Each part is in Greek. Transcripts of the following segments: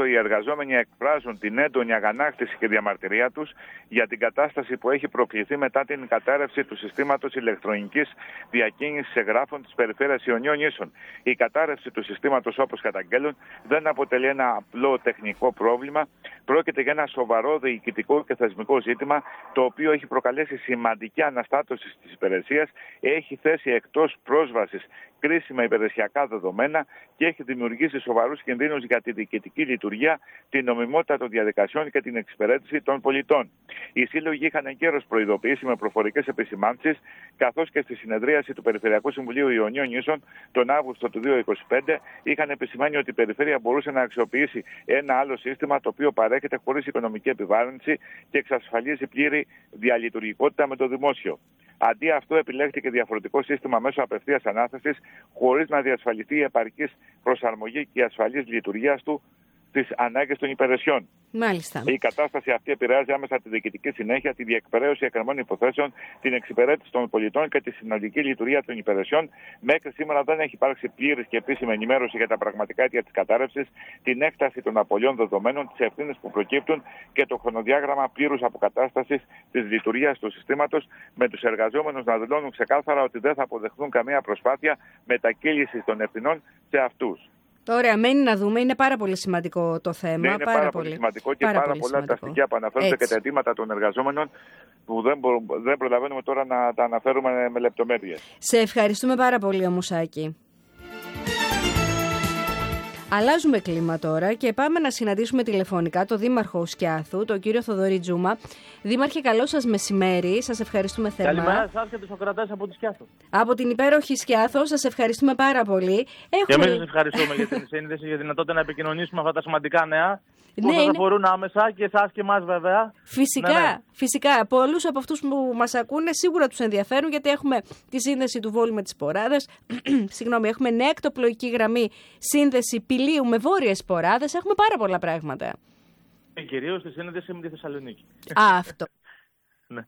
οι εργαζόμενοι εκφράζουν την έντονη αγανάκτηση και διαμαρτυρία τους για την κατάσταση που έχει προκληθεί μετά την κατάρρευση του συστήματος ηλεκτρονικής διακίνησης εγγράφων της περιφέρειας Ιωνίων Νήσων. Η κατάρρευση του συστήματος, όπως καταγγέλουν, δεν αποτελεί ένα απλό τεχνικό πρόβλημα. Πρόκειται για ένα σοβαρό διοικητικό και θεσμικό ζήτημα, το οποίο έχει προκαλέσει σημαντική αναστάτωση της υπηρεσίας, έχει θέσει εκτός πρόσβασης κρίσιμα υπηρεσιακά δεδομένα και έχει δημιουργήσει σοβαρούς κινδύνους για τη διοικητική λειτουργία, την νομιμότητα των διαδικασιών και την εξυπηρέτηση των πολιτών. Οι σύλλογοι είχαν εγκαίρως προειδοποιήσει με προφορικές επισημάνσεις, καθώς και στη συνεδρίαση του Περιφερειακού Συμβουλίου Ιωνίων Νήσων τον Αύγουστο του 2025 είχαν επισημάνει ότι η περιφέρεια μπορούσε να αξιοποιήσει ένα άλλο σύστημα, το οποίο παρέχεται χωρίς οικονομική επιβάρυνση και εξασφαλίζει πλήρη διαλειτουργικότητα με το δημόσιο. Αντί αυτό, επιλέχθηκε διαφορετικό σύστημα μέσω απευθείας ανάθεσης, χωρίς να διασφαλιστεί η επαρκής προσαρμογή και η ασφαλής λειτουργία του στις ανάγκες των υπηρεσιών. Μάλιστα. Η κατάσταση αυτή επηρεάζει άμεσα τη διοικητική συνέχεια, τη διεκπαιρέωση εκκρεμών υποθέσεων, την εξυπηρέτηση των πολιτών και τη συνολική λειτουργία των υπηρεσιών. Μέχρι σήμερα δεν έχει υπάρξει πλήρης και επίσημη ενημέρωση για τα πραγματικά αίτια της κατάρρευσης, την έκταση των απολειών δεδομένων, τις ευθύνες που προκύπτουν και το χρονοδιάγραμμα πλήρους αποκατάστασης της λειτουργίας του συστήματος, με τους εργαζόμενους να δηλώνουν ξεκάθαρα ότι δεν θα αποδεχθούν καμία προσπάθεια μετακύλησης των ευθυνών σε αυτούς. Ωραία, μένει να δούμε. Είναι πάρα πολύ σημαντικό το θέμα. Ναι, είναι πάρα πολύ σημαντικό και πάρα πολλά τα στοιχεία που αναφέρονται και τα αιτήματα των εργαζόμενων που δεν προλαβαίνουμε τώρα να τα αναφέρουμε με λεπτομέρειες. Σε ευχαριστούμε πάρα πολύ, Ομουσάκη. Αλλάζουμε κλίμα τώρα και πάμε να συναντήσουμε τηλεφωνικά τον Δήμαρχο Σκιάθου, τον κύριο Θοδωρή Τζούμα. Δήμαρχε, καλό σας μεσημέρι. Σας ευχαριστούμε θερμά. Καλημέρα σας και τους ακροατές από τη Σκιάθο. Από την υπέροχη Σκιάθο, σας ευχαριστούμε πάρα πολύ. Και εμείς σας ευχαριστούμε για την σύνδεση, για τη δυνατότητα να επικοινωνήσουμε αυτά τα σημαντικά νέα. Που θα αφορούν άμεσα και εσάς και εμάς, βέβαια. Φυσικά, ναι. Φυσικά. Πολλούς από αυτούς που μας ακούνε σίγουρα τους ενδιαφέρουν, γιατί έχουμε τη σύνδεση του Βόλου με τις Ποράδες. Συγγνώμη, έχουμε νέα εκτοπλοϊκή γραμμή σύνδεση Πηλίου με βόρειες Ποράδες. Έχουμε πάρα πολλά πράγματα. Και κυρίως τη σύνδεση με τη Θεσσαλονίκη. Αυτό. Ναι.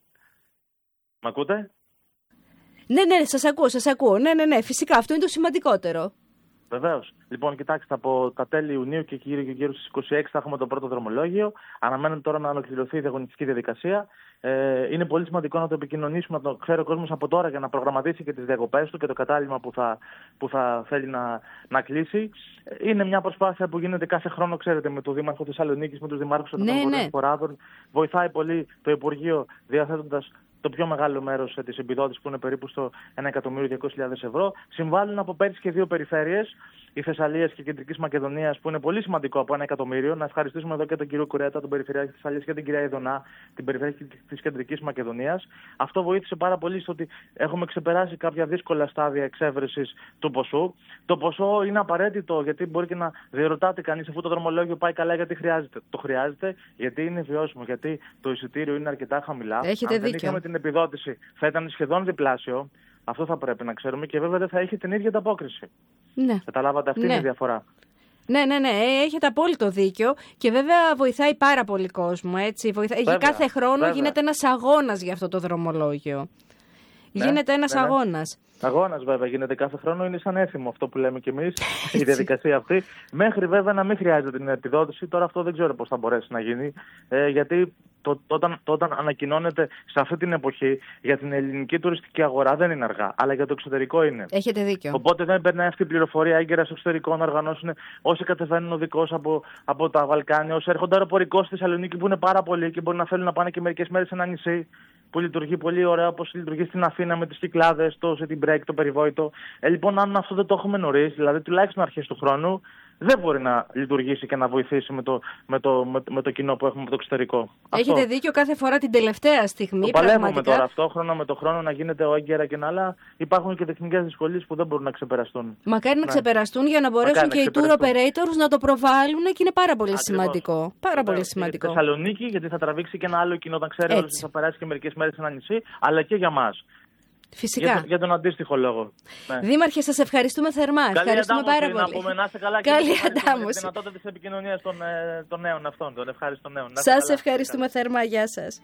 Μ' ακούτε? Ναι, σας ακούω. Ναι, φυσικά. Αυτό είναι το σημαντικότερο. Βεβαίως. Λοιπόν, κοιτάξτε, από τα τέλη Ιουνίου και γύρω στις 26 θα έχουμε το πρώτο δρομολόγιο. Αναμένεται τώρα να ολοκληρωθεί η διαγωνιστική διαδικασία. Είναι πολύ σημαντικό να το επικοινωνήσουμε, να το ξέρει ο κόσμος από τώρα για να προγραμματίσει και τις διακοπές του και το κατάλημα που θα θέλει να κλείσει. Είναι μια προσπάθεια που γίνεται κάθε χρόνο, ξέρετε, με τον Δήμαρχο Θεσσαλονίκης, με τους Δημάρχους των Βορειών Ποράδων. Βοηθάει πολύ το Υπουργείο διαθέτοντας το πιο μεγάλο μέρος της επιδότησης, που είναι περίπου στο 1.200.000 ευρώ. Συμβάλλουν από πέρυσι και δύο περιφέρειες, η Θεσσαλίας και η Κεντρικής Μακεδονίας, που είναι πολύ σημαντικό, από 1 εκατομμύριο. Να ευχαριστήσουμε εδώ και τον κύριο Κουρέτα, τον Περιφερειάρχη της Θεσσαλίας, και την κυρία Ιδονά, την Περιφερειάρχη της Κεντρικής Μακεδονίας. Αυτό βοήθησε πάρα πολύ στο ότι έχουμε ξεπεράσει κάποια δύσκολα στάδια εξέβρεσης του ποσού. Το ποσό είναι απαραίτητο, γιατί μπορεί και να διερωτάται κανείς, αφού το δρομολόγιο πάει καλά, γιατί χρειάζεται. Το χρειάζεται γιατί είναι βιώσιμο, γιατί το εισιτήριο είναι αρκετά χαμηλά. Έχετε δίκιο. Αν δεν είχαμε την επιδότηση, θα ήταν σχεδόν διπλάσιο. Αυτό θα πρέπει να ξέρουμε, και βέβαια δεν θα έχει την ίδια ανταπόκριση. Ναι. Καταλάβατε, αυτή είναι η διαφορά. Ναι, έχετε απόλυτο δίκιο, και βέβαια βοηθάει πάρα πολύ κόσμο, έτσι. Κάθε χρόνο γίνεται ένας αγώνας για αυτό το δρομολόγιο. Γίνεται ένας αγώνας. Αγώνας, βέβαια, γίνεται κάθε χρόνο. Είναι σαν έθιμο αυτό που λέμε κι εμείς, η διαδικασία αυτή. Μέχρι βέβαια να μην χρειάζεται την επιδότηση. Τώρα αυτό δεν ξέρω πώς θα μπορέσει να γίνει. Γιατί όταν ανακοινώνεται σε αυτή την εποχή για την ελληνική τουριστική αγορά δεν είναι αργά. Αλλά για το εξωτερικό είναι. Έχετε δίκιο. Οπότε δεν περνάει αυτή η πληροφορία έγκαιρα στο εξωτερικό να οργανώσουν όσοι κατεβαίνουν οδικώς από τα Βαλκάνια, όσοι έρχονται αεροπορικώς στη Θεσσαλονίκη, που είναι πάρα πολλοί και μπορεί να θέλουν να πάνε και μερικές μέρες σε ένα νησί που λειτουργεί πολύ ωραία, όπως λειτουργεί στην Αθήνα με τις Κυκλάδες, το city break, το περιβόητο. Λοιπόν, αν αυτό δεν το έχουμε νωρίς, δηλαδή τουλάχιστον αρχές του χρόνου, δεν μπορεί να λειτουργήσει και να βοηθήσει με το κοινό που έχουμε από το εξωτερικό. Έχετε δίκιο, κάθε φορά την τελευταία στιγμή. Το παλεύουμε τώρα αυτόχρονα με το χρόνο να γίνεται έγκαιρα και να άλλα. Υπάρχουν και τεχνικές δυσκολίες που δεν μπορούν να ξεπεραστούν. Μακάρι να ξεπεραστούν για να μπορέσουν και οι tour operators να το προβάλλουν, και είναι πάρα πολύ σημαντικό. Πάρα πολύ σημαντικό. Για τη Θεσσαλονίκη, γιατί θα τραβήξει και ένα άλλο κοινό, όταν ξέρει ότι θα περάσει και μερικές μέρες σε ένα νησί, αλλά και για μας. Φυσικά. Για τον αντίστοιχο λόγο. Ναι. Δήμαρχε, σας ευχαριστούμε θερμά. Ευχαριστούμε πάρα πολύ. Να πούμε, να είστε καλά, και καλή αντάμωση. αντάμωση. Τη δυνατότητα της επικοινωνίας των νέων αυτών, των ευχάριστων νέων. Σας ευχαριστούμε θερμά. Γεια σας.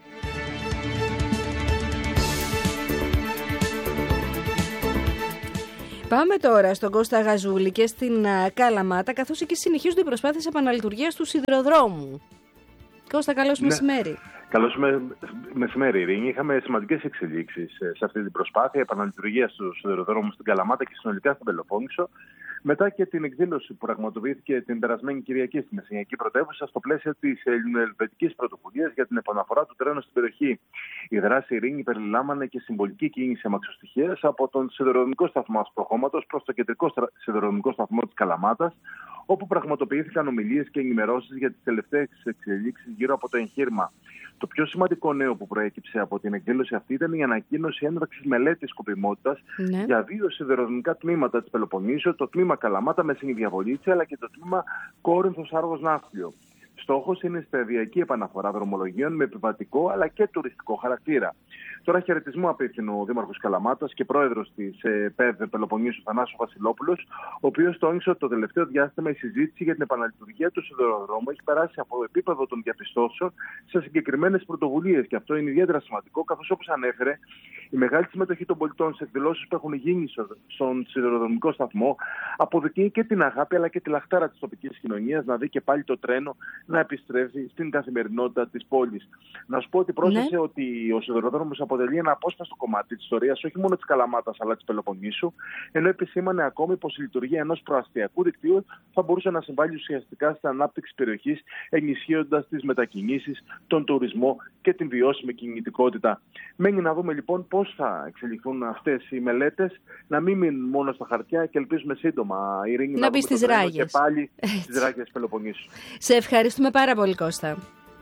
Πάμε τώρα στον Κώστα Γαζούλη και στην Καλαμάτα, καθώς εκεί συνεχίζονται οι προσπάθειες επαναλειτουργίας του σιδηροδρόμου. Κώστα, καλώς μεσημέρι. Καλώς μεσημέρι, Ειρήνη. Είχαμε σημαντικές εξελίξεις σε αυτή την προσπάθεια επαναλειτουργίας του σιδηροδρόμου στην Καλαμάτα και συνολικά στην Πελοπόννησο, μετά και την εκδήλωση που πραγματοποιήθηκε την περασμένη Κυριακή στη Μεσσηνιακή Πρωτεύουσα στο πλαίσιο της ελληνοελβετικής πρωτοβουλίας για την επαναφορά του τρένου στην περιοχή. Η δράση, Ειρήνη, περιλάμβανε και συμβολική κίνηση αμαξοστοιχείας από τον σιδηροδρομικό σταθμό Ασπροχώματος προς το κεντρικό σιδηροδρομικό σταθμό της Καλαμάτας, όπου πραγματοποιήθηκαν ομιλίες και ενημερώσεις για τις τελευταίες εξελίξεις γύρω από το εγχείρημα. Το πιο σημαντικό νέο που προέκυψε από την εκδήλωση αυτή ήταν η ανακοίνωση έναρξης μελέτης σκοπιμότητας για 2 σιδηροδρομικά τμήματα της Πελοποννήσου, το τμήμα Καλαμάτα Μεσσηνη-Διαβολίτσια αλλά και το τμήμα Κόρινθος-Άργος-Ναύπλιο. Στόχος είναι η σταδιακή επαναφορά δρομολογίων με επιβατικό αλλά και τουριστικό χαρακτήρα. Τώρα χαιρετισμό απίθυνε ο Δήμαρχος Καλαμάτας και πρόεδρος της ΠΕΔ Πελοποννήσου Θανάσου Βασιλόπουλος, ο οποίος τόνισε ότι το τελευταίο διάστημα η συζήτηση για την επαναλειτουργία του σιδηροδρόμου έχει περάσει από επίπεδο των διαπιστώσεων σε συγκεκριμένες πρωτοβουλίες. Και αυτό είναι ιδιαίτερα σημαντικό, καθώς όπως ανέφερε, η μεγάλη συμμετοχή των πολιτών σε εκδηλώσεις που έχουν γίνει στον σιδηροδρομικό σταθμό αποδεικνύει και την αγάπη αλλά και τη λαχτάρα της τοπικής κοινωνίας να δει και πάλι το τρένο να επιστρέφει στην καθημερινότητα της πόλης. Να σου πω ότι πρόσθεσε ότι ο σιδηροδρόμος αποτελεί ένα απόσπαστο κομμάτι της ιστορίας όχι μόνο της Καλαμάτας αλλά της Πελοποννήσου, ενώ επισήμανε ακόμη πως η λειτουργία ενός προαστιακού δικτύου θα μπορούσε να συμβάλλει ουσιαστικά στην ανάπτυξη περιοχής, ενισχύοντας τις μετακινήσεις, τον τουρισμό και την βιώσιμη κινητικότητα. Μένει να δούμε λοιπόν πώς θα εξελιχθούν αυτές οι μελέτες, να μην μείνουν μόνο στα χαρτιά και ελπίζουμε σύντομα, Ειρήνη, να μπει στις ράγες. Και πάλι στις ράγες της Πελοποννήσου. Σε ευχαριστούμε πάρα πολύ, Κώστα.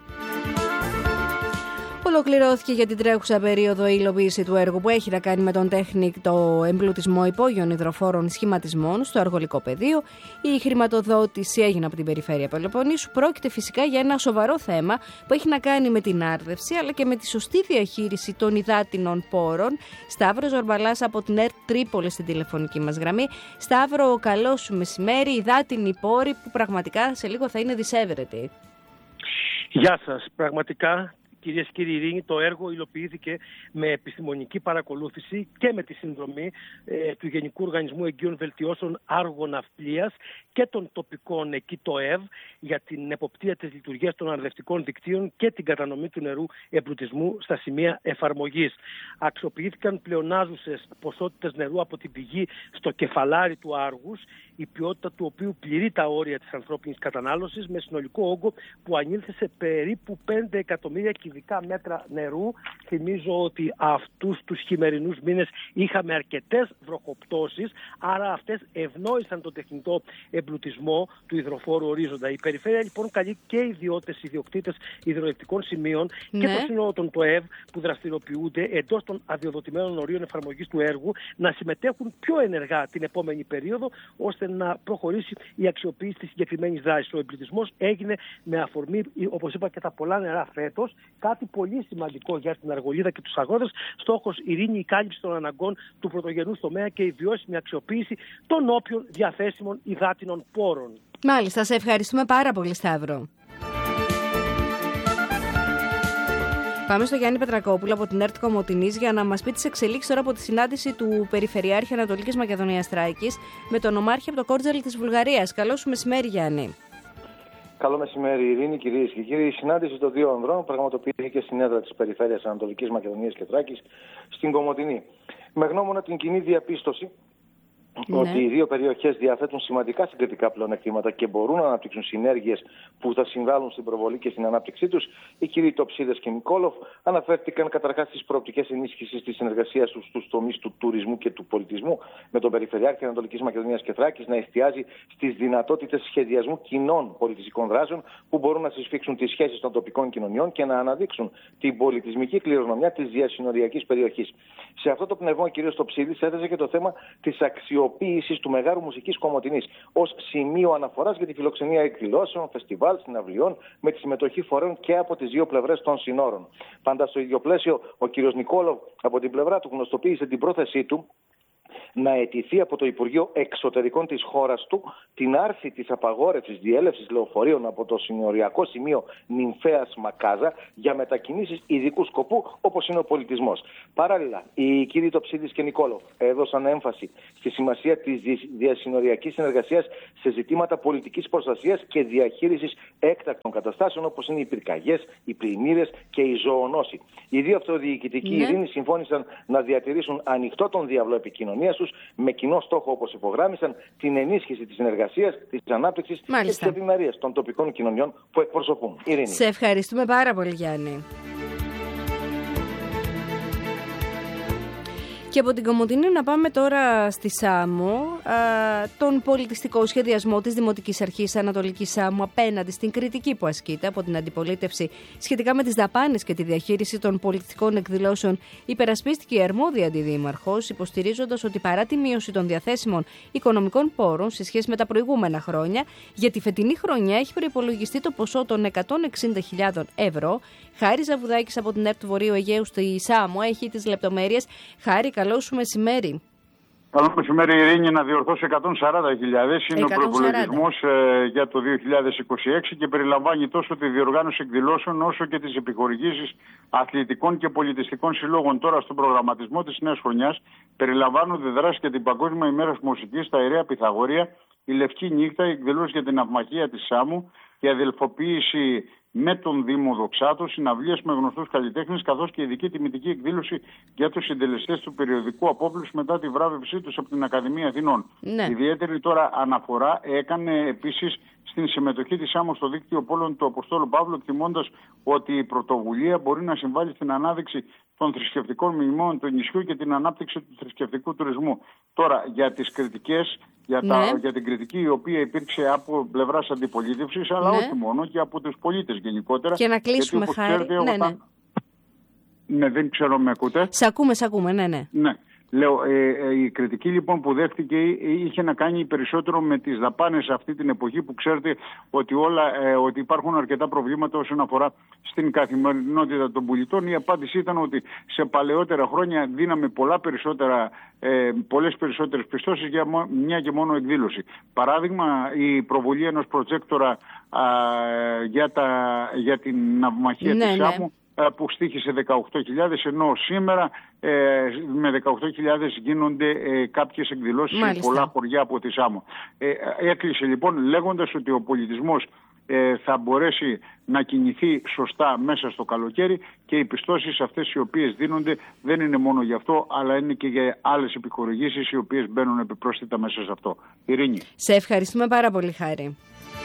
Ολοκληρώθηκε για την τρέχουσα περίοδο η υλοποίηση του έργου που έχει να κάνει με τον τεχνητό εμπλουτισμό υπόγειων υδροφόρων σχηματισμών στο αργολικό πεδίο. Η χρηματοδότηση έγινε από την Περιφέρεια Πελοποννήσου. Πρόκειται φυσικά για ένα σοβαρό θέμα που έχει να κάνει με την άρδευση αλλά και με τη σωστή διαχείριση των υδάτινων πόρων. Σταύρος Ζορμπαλάς από την ΕΡΤ Τρίπολη στην τηλεφωνική μας γραμμή. Σταύρο, καλό σου μεσημέρι. Υδάτινοι πόροι που πραγματικά σε λίγο θα είναι δισεύρετοι. Γεια σας. Πραγματικά, κυρίες και κύριοι, Ειρήνη, το έργο υλοποιήθηκε με επιστημονική παρακολούθηση και με τη συνδρομή του Γενικού Οργανισμού Εγγύων Βελτιώσεων Άργο-Ναυπλίας και των τοπικών εκεί το ΕΒ για την εποπτεία της λειτουργίας των αρδευτικών δικτύων και την κατανομή του νερού εμπλουτισμού στα σημεία εφαρμογής. Αξιοποιήθηκαν πλεονάζουσες ποσότητες νερού από την πηγή στο κεφαλάρι του Άργους, η ποιότητα του οποίου πληρεί τα όρια της ανθρώπινης κατανάλωσης, με συνολικό όγκο που ανήλθε σε περίπου 5 εκατομμύρια κυβικά μέτρα νερού. Θυμίζω ότι αυτούς τους χειμερινούς μήνες είχαμε αρκετές βροχοπτώσεις, άρα αυτές ευνόησαν τον τεχνητό εμπλουτισμό του υδροφόρου ορίζοντα. Η Περιφέρεια λοιπόν καλεί και ιδιοκτήτες υδροελεκτρικών σημείων και το σύνολο των ΤΟΕΒ που δραστηριοποιούνται εντός των αδειοδοτημένων ορίων εφαρμογής του έργου να συμμετέχουν πιο ενεργά την επόμενη περίοδο, ώστε να προχωρήσει η αξιοποίηση της συγκεκριμένης δράσης. Ο εμπλουτισμός έγινε με αφορμή, όπως είπα, και τα πολλά νερά φέτος, κάτι πολύ σημαντικό για την Αργολίδα και τους αγρότες. Στόχος, Ειρήνη, η κάλυψη των αναγκών του πρωτογενούς τομέα και η βιώσιμη αξιοποίηση των όποιων διαθέσιμων υδάτινων πόρων. Μάλιστα, σε ευχαριστούμε πάρα πολύ, Σταύρο. Πάμε στο Γιάννη Πετρακόπουλο από την ΕΡΤ Κομοτηνής για να μας πει τις εξελίξεις τώρα από τη συνάντηση του Περιφερειάρχη Ανατολικής Μακεδονίας Θράκης με τον Ομάρχη από το Κόρτζελ της Βουλγαρίας. Καλό σου μεσημέρι, Γιάννη. Καλό μεσημέρι, Ειρήνη, κυρίες και κύριοι. Η συνάντηση των δύο ανδρών πραγματοποιήθηκε στην έδρα της Περιφέρειας Ανατολικής Μακεδονίας και Θράκης στην Κομοτηνή. Με γνώμονα την κοινή διαπίστωση ότι οι δύο περιοχές διαθέτουν σημαντικά συγκριτικά πλεονεκτήματα και μπορούν να αναπτύξουν συνέργειες που θα συμβάλλουν στην προβολή και στην ανάπτυξή τους, οι κύριοι Τοψίδες και Νικόλοφ αναφέρθηκαν καταρχάς στις προοπτικές ενίσχυσης της συνεργασίας τους στους τομείς του τουρισμού και του πολιτισμού, με τον Περιφερειάρχη Ανατολικής Μακεδονίας και Θράκης να εστιάζει στις δυνατότητες σχεδιασμού κοινών πολιτιστικών δράσεων που μπορούν να συσφίξουν τις σχέσεις των τοπικών κοινωνιών και να αναδείξουν την πολιτισμική κληρονομιά της διασυνοριακής περιοχής. Σε αυτό το πνευμό, ο κ. Τοψίδης έθεσε και το θέμα της αξιοποίησης του Μεγάρου Μουσικής Κομοτηνής ως σημείο αναφοράς για τη φιλοξενία εκδηλώσεων, φεστιβάλ, συναυλιών με τη συμμετοχή φορέων και από τις δύο πλευρές των συνόρων. Πάντα στο ίδιο πλαίσιο, ο κ. Νικόλοβ από την πλευρά του γνωστοποίησε την πρόθεσή του να αιτηθεί από το Υπουργείο Εξωτερικών της χώρας του την άρση της απαγόρευσης διέλευσης λεωφορείων από το συνοριακό σημείο Νυμφέας Μακάζα για μετακινήσεις ειδικού σκοπού, όπως είναι ο πολιτισμός. Παράλληλα, οι κύριοι Τοψίδης και Νικόλοφ έδωσαν έμφαση στη σημασία της διασυνοριακής συνεργασίας σε ζητήματα πολιτικής προστασίας και διαχείρισης έκτακτων καταστάσεων, όπως είναι οι πυρκαγιές, οι πλημμύρες και η ζωονόση. Οι δύο αυτοδιοικητικοί ειρήνη συμφώνησαν να διατηρήσουν ανοιχτό τον διάβλο επικοινωνίας τους, με κοινό στόχο, όπως υπογράμμισαν, την ενίσχυση της συνεργασίας, της ανάπτυξης και της ευημερίας των τοπικών κοινωνιών που εκπροσωπούν. Ειρήνη. Σε ευχαριστούμε πάρα πολύ, Γιάννη. Και από την Κομοτηνή να πάμε τώρα στη Σάμο, τον πολιτιστικό σχεδιασμό της Δημοτικής Αρχής Ανατολικής Σάμου απέναντι στην κριτική που ασκείται από την αντιπολίτευση σχετικά με τις δαπάνες και τη διαχείριση των πολιτιστικών εκδηλώσεων, υπερασπίστηκε η αρμόδια αντιδήμαρχος, υποστηρίζοντας ότι παρά τη μείωση των διαθέσιμων οικονομικών πόρων σε σχέση με τα προηγούμενα χρόνια, για τη φετινή χρονιά έχει προϋπολογιστεί το ποσό των 160.000 ευρώ. Χάρη Ζαβουδάκης από την ΕΡΤ του Βορείου Αιγαίου στη Σάμο έχει τις λεπτομέρειες. Χάρη, καλό σου μεσημέρι. Καλό μεσημέρι, Ειρήνη. Να διορθώσω 140.000 είναι ο προϋπολογισμός για το 2026 και περιλαμβάνει τόσο τη διοργάνωση εκδηλώσεων όσο και τις επιχορηγήσεις αθλητικών και πολιτιστικών συλλόγων. Τώρα, στον προγραμματισμό της νέας χρονιάς περιλαμβάνονται δράσεις για την Παγκόσμια ημέρα μουσικής στα Ιερέα Πυθαγόρια, η Λευκή Νύχτα, η εκδηλώση για την ναυμαχία της Σάμου, η αδελφοποίηση με τον Δήμο Δοξάτο, συναυλίες με γνωστούς καλλιτέχνες, καθώς και ειδική τιμητική εκδήλωση για τους συντελεστές του περιοδικού Απόβλους μετά τη βράβευσή τους από την Ακαδημία Αθηνών. Ναι. Ιδιαίτερη τώρα αναφορά έκανε επίσης στην συμμετοχή της Σάμου στο δίκτυο πόλων του Αποστόλου Παύλου, εκτιμώντας ότι η πρωτοβουλία μπορεί να συμβάλλει στην ανάδειξη των θρησκευτικών μνημείων του νησιού και την ανάπτυξη του θρησκευτικού τουρισμού. Τώρα, για τις κριτικές, για την κριτική η οποία υπήρξε από πλευράς αντιπολίτευσης, αλλά όχι μόνο, και από τους πολίτες γενικότερα. Και να κλείσουμε, Χάρη. Ναι, δεν ξέρω, με ακούτε. Σε ακούμε, ναι. Λέω, η κριτική λοιπόν που δέχτηκε είχε να κάνει περισσότερο με τις δαπάνες αυτή την εποχή, που ξέρετε ότι υπάρχουν αρκετά προβλήματα όσον αφορά στην καθημερινότητα των πολιτών. Η απάντηση ήταν ότι σε παλαιότερα χρόνια δίναμε πολλές περισσότερες πιστώσεις για μια και μόνο εκδήλωση. Παράδειγμα, η προβολή ενός προτζέκτορα για την ναυμαχία της Σάμου, που στοίχησε 18.000, ενώ σήμερα με 18.000 γίνονται κάποιες εκδηλώσεις σε πολλά χωριά από τη Σάμο. Έκλεισε λοιπόν λέγοντας ότι ο πολιτισμός θα μπορέσει να κινηθεί σωστά μέσα στο καλοκαίρι και οι πιστώσεις αυτές οι οποίες δίνονται δεν είναι μόνο γι' αυτό, αλλά είναι και για άλλες επιχορηγήσεις οι οποίες μπαίνουν επιπρόσθετα μέσα σε αυτό. Ειρήνη. Σε ευχαριστούμε πάρα πολύ, Χάρη.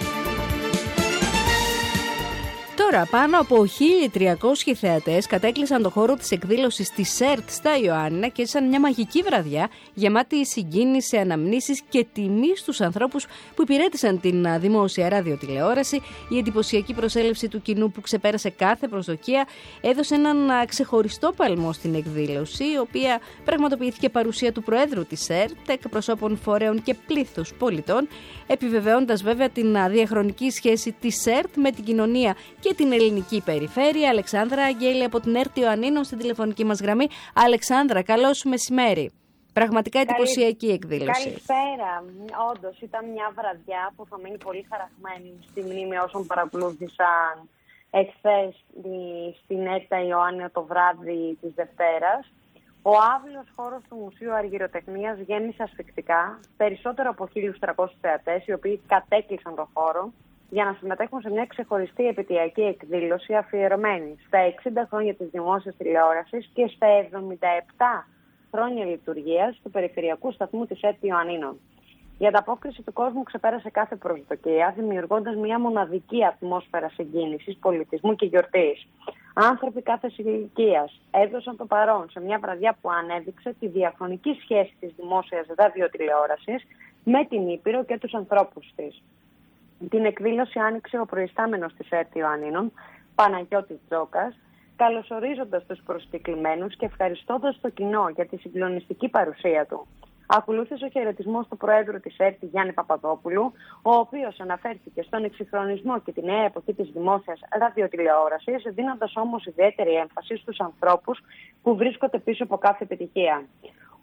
Τώρα, πάνω από 1.300 θεατές κατέκλυσαν το χώρο της εκδήλωσης της ΕΡΤ στα Ιωάννινα και έζησαν μια μαγική βραδιά γεμάτη συγκίνηση, αναμνήσεις και τιμή στους ανθρώπους που υπηρέτησαν την δημόσια ραδιοτηλεόραση. Η εντυπωσιακή προσέλευση του κοινού που ξεπέρασε κάθε προσδοκία έδωσε έναν ξεχωριστό παλμό στην εκδήλωση, η οποία πραγματοποιήθηκε παρουσία του Προέδρου της ΕΡΤ, εκπροσώπων φορέων και πλήθους πολιτών, επιβεβαιώντας βέβαια την διαχρονική σχέση της ΕΡΤ με την κοινωνία και την ελληνική περιφέρεια. Αλεξάνδρα Αγγέλη από την ΕΡΤ Ιωαννίνων στην τηλεφωνική μας γραμμή. Αλεξάνδρα, καλό σου μεσημέρι. Πραγματικά εντυπωσιακή εκδήλωση. Καλησπέρα. Όντως ήταν μια βραδιά που θα μείνει πολύ χαραγμένη στη μνήμη όσων παρακολούθησαν εχθές στην ΕΡΤ Ιωάννινα το βράδυ της Δευτέρας. Ο άβυλος χώρος του Μουσείου Αργυροτεχνίας γέμισε ασφυκτικά, περισσότερο από 1.300 θεατές, οι οποίοι κατέκλυσαν το χώρο για να συμμετέχουν σε μια ξεχωριστή επαιτειακή εκδήλωση αφιερωμένη στα 60 χρόνια της δημόσιας τηλεόρασης και στα 77 χρόνια λειτουργίας του περιφερειακού σταθμού της ΕΡΤ Ιωαννίνων. Η ανταπόκριση του κόσμου ξεπέρασε κάθε προσδοκία, δημιουργώντας μια μοναδική ατμόσφαιρα συγκίνησης, πολιτισμού και γιορτής. Άνθρωποι κάθε ηλικίας έδωσαν το παρόν σε μια βραδιά που ανέδειξε τη διαχρονική σχέση της δημόσιας ραδιοτηλεόρασης με την Ήπειρο και τους ανθρώπους της. Την εκδήλωση άνοιξε ο προϊστάμενος της ΕΡΤ Ιωαννίνων, Παναγιώτης Τζόκας, καλωσορίζοντας τους προσκεκλημένους και ευχαριστώντας το κοινό για τη συγκλονιστική παρουσία του. Ακολούθησε ο χαιρετισμός του Προέδρου της ΕΡΤ, Γιάννη Παπαδόπουλου, ο οποίος αναφέρθηκε στον εξυγχρονισμό και τη νέα εποχή της δημόσιας ραδιοτηλεόρασης, δίνοντας όμως ιδιαίτερη έμφαση στους ανθρώπους που βρίσκονται πίσω από κάθε επιτυχία.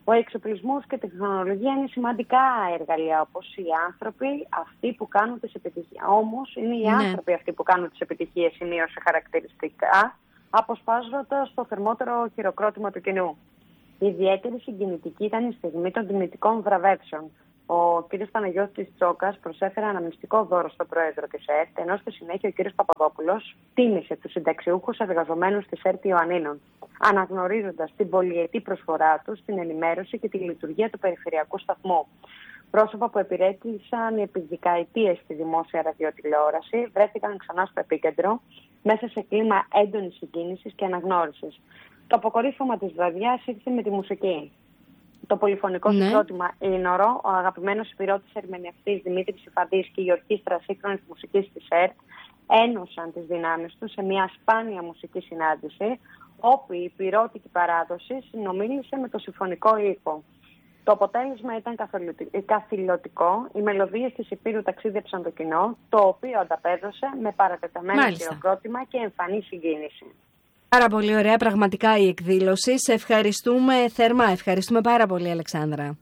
Ο εξοπλισμός και η τεχνολογία είναι σημαντικά εργαλεία, όπως οι άνθρωποι αυτοί που κάνουν τις επιτυχίες. Όμως είναι οι άνθρωποι αυτοί που κάνουν τις επιτυχίες, σημείωσε χαρακτηριστικά, αποσπάζοντας το θερμότερο χειροκρότημα του κοινού. Ιδιαίτερη συγκινητική ήταν η στιγμή των τιμητικών βραβεύσεων. Ο κ. Παναγιώτης Τσόκας προσέφερε αναμνηστικό δώρο στον πρόεδρο της ΕΡΤ, ενώ στη συνέχεια ο κ. Παπαδόπουλος τίμησε τους συνταξιούχους εργαζομένους της ΕΡΤ Ιωαννίνων, αναγνωρίζοντας την πολυετή προσφορά τους στην ενημέρωση και τη λειτουργία του περιφερειακού σταθμού. Πρόσωπα που επιρρέτησαν επί δεκαετίες στη δημόσια ραδιοτηλεόραση βρέθηκαν ξανά στο επίκεντρο, μέσα σε κλίμα έντονης συγκίνησης και αναγνώρισης. Το αποκορύφωμα της βραδιάς ήρθε με τη μουσική. Το πολυφωνικό συγκρότημα Ίνορο, ο αγαπημένος υπηρώτης ερμηνευτής Δημήτρης Ιφαντής και η ορχήστρα σύγχρονης μουσικής της ΕΡΤ ένωσαν τις δυνάμεις τους σε μια σπάνια μουσική συνάντηση, όπου η υπηρώτικη παράδοση συνομίλησε με το συμφωνικό ήχο. Το αποτέλεσμα ήταν καθηλωτικό. Οι μελωδίες της Υπήρου ταξίδεψαν το κοινό, το οποίο ανταπέδωσε με παρατεταμένο χειροκρότημα και εμφανή συγκίνηση. Πάρα πολύ ωραία, πραγματικά η εκδήλωση. Σε ευχαριστούμε θερμά. Ευχαριστούμε πάρα πολύ, Αλεξάνδρα.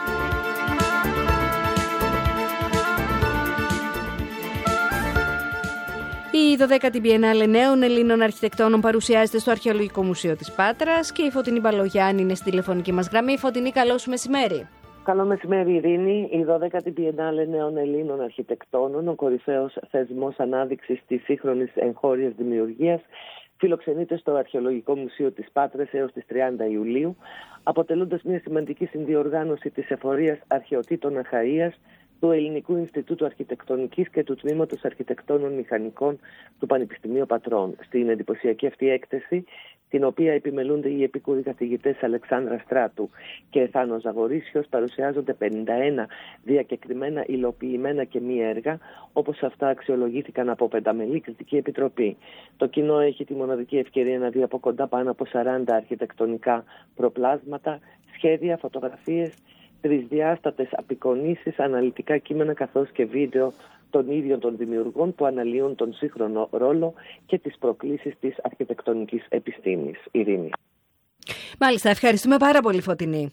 Η 12η Biennale Νέων Ελλήνων Αρχιτεκτόνων παρουσιάζεται στο Αρχαιολογικό Μουσείο της Πάτρας και η Φωτεινή Μπαλογιάννη είναι στη τηλεφωνική μας γραμμή. Φωτεινή, καλό σου μεσημέρι. Καλό μεσημέρι, Ειρήνη. Η 12η Biennale Νέων Ελλήνων Αρχιτεκτόνων, ο κορυφαίος θεσμός ανάδειξης της σύγχρονης εγχώριας δημιουργίας, φιλοξενείται στο Αρχαιολογικό Μουσείο της Πάτρας έως τις 30 Ιουλίου, αποτελώντας μια σημαντική συνδιοργάνωση της εφορίας αρχαιοτήτων Αχαΐας, του Ελληνικού Ινστιτούτου Αρχιτεκτονικής και του Τμήματος Αρχιτεκτόνων Μηχανικών του Πανεπιστημίου Πατρών. Στην εντυπωσιακή αυτή έκθεση, την οποία επιμελούνται οι επίκουροι καθηγητές Αλεξάνδρα Στράτου και Θάνος Ζαγορίσιος, παρουσιάζονται 51 διακεκριμένα, υλοποιημένα και μη έργα, όπως αυτά αξιολογήθηκαν από πενταμελή κριτική επιτροπή. Το κοινό έχει τη μοναδική ευκαιρία να δει από κοντά πάνω από 40 αρχιτεκτονικά προπλάσματα, σχέδια, φωτογραφίες, τρισδιάστατες απεικονίσεις, αναλυτικά κείμενα καθώς και βίντεο των ίδιων των δημιουργών που αναλύουν τον σύγχρονο ρόλο και τις προκλήσεις της αρχιτεκτονικής επιστήμης. Ειρήνη. Μάλιστα, ευχαριστούμε πάρα πολύ, Φωτεινή.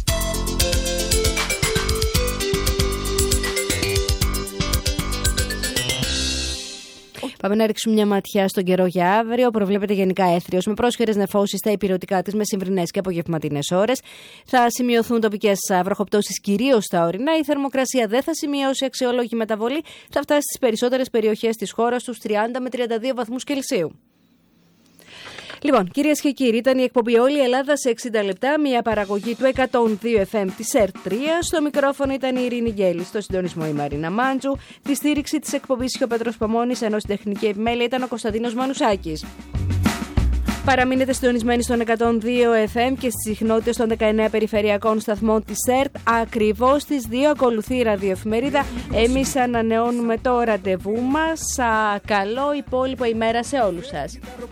Πάμε να ρίξουμε μια ματιά στον καιρό για αύριο. Προβλέπεται γενικά έθριος με πρόσχερες νεφώσεις στα υπηρετικά της μεσημβρινές και απογευματινές ώρες. Θα σημειωθούν τοπικές βροχοπτώσεις κυρίως στα ορεινά. Η θερμοκρασία δεν θα σημειώσει αξιόλογη μεταβολή. Θα φτάσει στις περισσότερες περιοχές της χώρας στους 30 με 32 βαθμούς Κελσίου. Λοιπόν, κυρίες και κύριοι, ήταν η εκπομπή Όλη η Ελλάδα σε 60 λεπτά, μια παραγωγή του 102 FM της ΕΡΤ3. Στο μικρόφωνο ήταν η Ειρήνη Γκέλη, στο συντονισμό η Μαρίνα Μάντζου, τη στήριξη της εκπομπής είχε ο Πέτρος Παμώνης, ενώ στην τεχνική επιμέλεια ήταν ο Κωνσταντίνος Μανουσάκης. Παραμείνετε συντονισμένοι στον 102 FM και στις συχνότητες των 19 περιφερειακών σταθμών της ΕΡΤ. Ακριβώς στις 2 ακολουθεί η ραδιοεφημερίδα. Εμείς ανανεώνουμε το ραντεβού μας. Καλό υπόλοιπο ημέρα σε όλους σας.